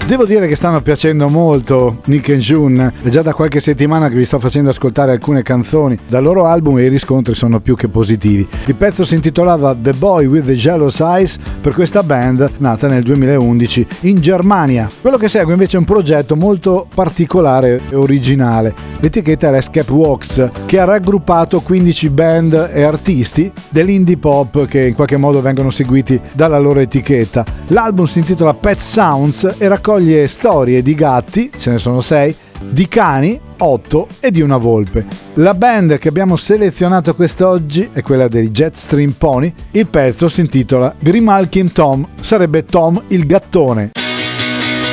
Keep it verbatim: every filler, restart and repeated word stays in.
Devo dire che stanno piacendo molto Nick and June, è già da qualche settimana che vi sto facendo ascoltare alcune canzoni dal loro album e i riscontri sono più che positivi. Il pezzo si intitolava The Boy with the Jealous Eyes per questa band nata nel duemilaundici in Germania. Quello che segue invece è un progetto molto particolare e originale. L'etichetta è l'Escape Walks, che ha raggruppato quindici band e artisti dell'indie pop che in qualche modo vengono seguiti dalla loro etichetta. L'album si intitola Pet Sounds e raccoglie storie di gatti, ce ne sono sei, di cani, otto e di una volpe. La band che abbiamo selezionato quest'oggi è quella dei Jetstream Pony. Il pezzo si intitola Grimalkin Tom, sarebbe Tom il gattone.